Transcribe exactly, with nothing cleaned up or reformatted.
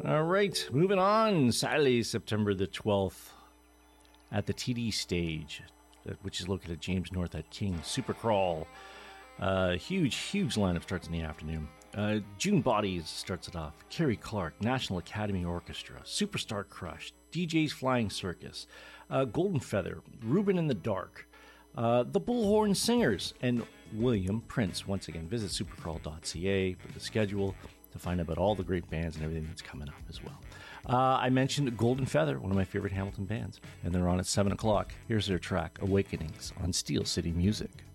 All right, moving on. Saturday, September the twelfth, at the T D Stage, which is located at James North at King. Supercrawl. Uh, huge, huge lineup starts in the afternoon. Uh, June Bodies starts it off. Kerry Clark, National Academy Orchestra, Superstar Crush, D J's Flying Circus, uh, Golden Feather, Reuben in the Dark, uh, the Bullhorn Singers, and William Prince. Once again, visit supercrawl dot c a for the schedule to find out about all the great bands and everything that's coming up as well. Uh, I mentioned Golden Feather, one of my favorite Hamilton bands, and they're on at seven o'clock. Here's their track, Awakenings, on Steel City Music.